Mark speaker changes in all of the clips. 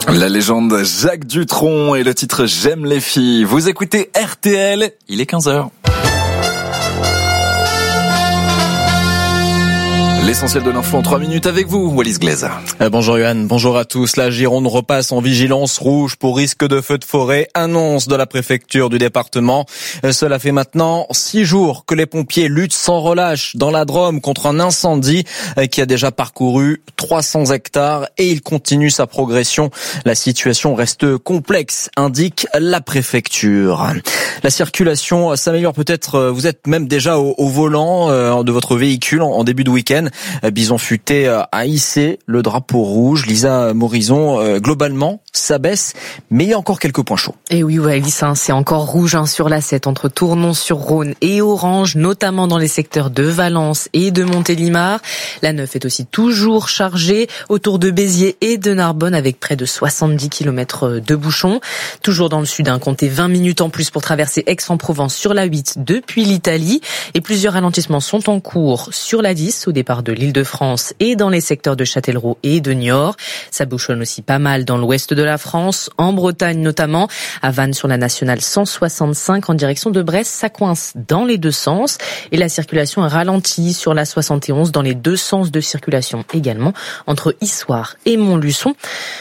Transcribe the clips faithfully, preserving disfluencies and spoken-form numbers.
Speaker 1: La légende Jacques Dutronc et le titre J'aime les filles. Vous écoutez R T L, il est quinze heures. L'essentiel de l'info en trois minutes avec vous, Wallis Glaise.
Speaker 2: Euh, bonjour Yohan, bonjour à tous. La Gironde repasse en vigilance rouge pour risque de feu de forêt. Annonce de la préfecture du département. Euh, cela fait maintenant six jours que les pompiers luttent sans relâche dans la Drôme contre un incendie euh, qui a déjà parcouru trois cents hectares et il continue sa progression. La situation reste complexe, indique la préfecture. La circulation s'améliore peut-être, vous êtes même déjà au, au volant euh, de votre véhicule en, en début de week-end. Bison Futé a hissé le drapeau rouge. Lisa Morison, euh, globalement, ça baisse, mais il y a encore quelques points chauds.
Speaker 3: Et oui, ouais, Alice, hein, c'est encore rouge hein, sur l'A sept entre Tournon-sur-Rhône et Orange, notamment dans les secteurs de Valence et de Montélimar. La neuf est aussi toujours chargée autour de Béziers et de Narbonne avec près de soixante-dix kilomètres de bouchons. Toujours dans le sud, hein, comptez vingt minutes en plus pour traverser Aix-en-Provence sur la huit depuis l'Italie. Et plusieurs ralentissements sont en cours sur la dix au départ de l'Île-de-France et dans les secteurs de Châtellerault et de Niort. Ça bouchonne aussi pas mal dans l'ouest de la France, en Bretagne notamment. À Vannes sur la nationale cent soixante-cinq en direction de Brest, ça coince dans les deux sens. Et la circulation est ralentie sur la soixante et onze dans les deux sens de circulation également, entre Issoire et Montluçon.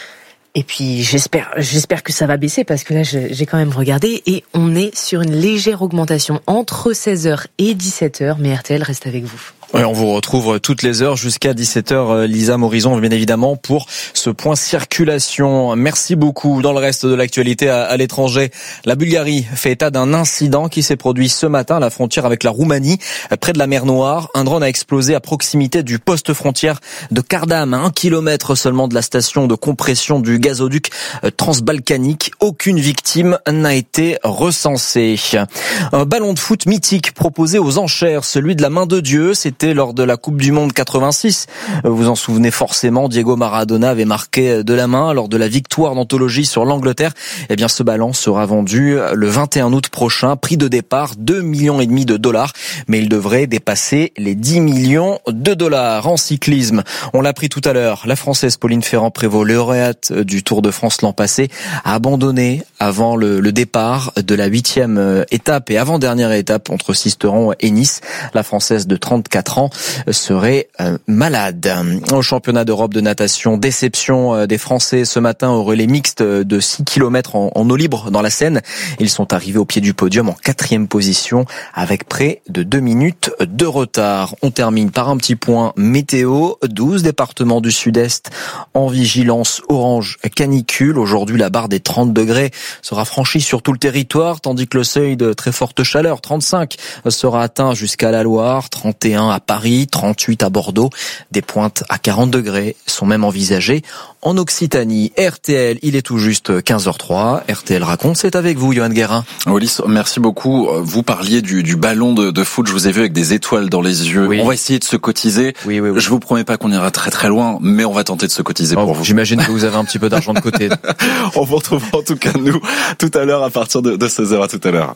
Speaker 3: Et puis j'espère j'espère que ça va baisser parce que là j'ai quand même regardé et on est sur une légère augmentation entre seize heures et dix-sept heures, mais R T L reste avec vous.
Speaker 2: Ouais, on vous retrouve toutes les heures jusqu'à dix-sept heures, Lisa Morison, bien évidemment, pour ce point circulation. Merci beaucoup. Dans le reste de l'actualité à, à l'étranger, la Bulgarie fait état d'un incident qui s'est produit ce matin à la frontière avec la Roumanie, près de la mer Noire. Un drone a explosé à proximité du poste frontière de Cardam, à un kilomètre seulement de la station de compression du gazoduc transbalkanique. Aucune victime n'a été recensée. Un ballon de foot mythique proposé aux enchères, celui de la main de Dieu. C'était lors de la Coupe du Monde quatre-vingt-six. Vous vous en souvenez forcément, Diego Maradona avait marqué de la main lors de la victoire d'anthologie sur l'Angleterre. Eh bien, ce ballon sera vendu le vingt et un août prochain. Prix de départ, deux millions et demi de dollars. Mais il devrait dépasser les dix millions de dollars. En cyclisme, on l'a appris tout à l'heure, la Française Pauline Ferrand-Prévot, lauréate du Tour de France l'an passé, a abandonné avant le, le départ de la huitième étape et avant-dernière étape entre Sisteron et Nice. La Française de trente-quatre ans serait euh, malade. Au championnat d'Europe de natation, déception euh, des Français ce matin au relais mixte de six kilomètres en, en eau libre dans la Seine. Ils sont arrivés au pied du podium en quatrième position avec près de deux minutes de retard. On termine par un petit point météo. douze départements du sud-est en vigilance orange canicule. Aujourd'hui, la barre des trente degrés sera franchie sur tout le territoire, tandis que le seuil de très forte chaleur, trente-cinq, sera atteint jusqu'à la Loire, trente et un à Paris, trente-huit à Bordeaux. Des pointes à quarante degrés sont même envisagées en Occitanie. R T L, il est tout juste quinze heures trois. R T L raconte, c'est avec vous, Yohan Guérin.
Speaker 1: Wallis, merci beaucoup. Vous parliez du, du ballon de, de foot, je vous ai vu avec des étoiles dans les yeux. Oui. On va essayer de se cotiser. Oui, oui, oui. Je vous promets pas qu'on ira très très loin, mais on va tenter de se cotiser oh, pour vous.
Speaker 2: J'imagine que vous avez un petit peu d'argent de côté.
Speaker 1: On vous retrouve en tout cas, nous, tout à l'heure à partir de, de seize heures. À tout à l'heure.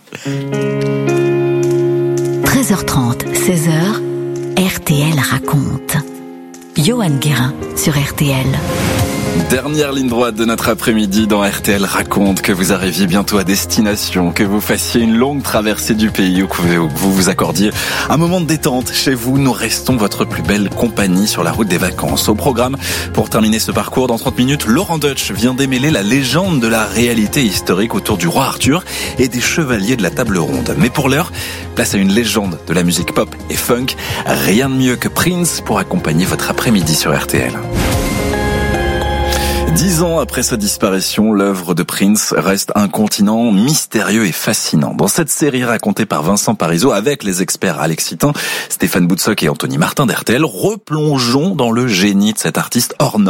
Speaker 4: treize heures trente, seize heures, R T L raconte. Yohan Guérin sur R T L.
Speaker 1: Dernière ligne droite de notre après-midi dans R T L raconte, que vous arriviez bientôt à destination, que vous fassiez une longue traversée du pays ou que vous vous accordiez un moment de détente chez vous. Nous restons votre plus belle compagnie sur la route des vacances. Au programme, pour terminer ce parcours dans trente minutes, Laurent Deutsch vient démêler la légende de la réalité historique autour du roi Arthur et des chevaliers de la table ronde. Mais pour l'heure, place à une légende de la musique pop et funk. Rien de mieux que Prince pour accompagner votre après-midi sur R T L. Dix ans après sa disparition, l'œuvre de Prince reste un continent mystérieux et fascinant. Dans cette série racontée par Vincent Parisot avec les experts Alex Citin, Stéphane Boutsock et Anthony Martin d'R T L, replongeons dans le génie de cet artiste hors norme.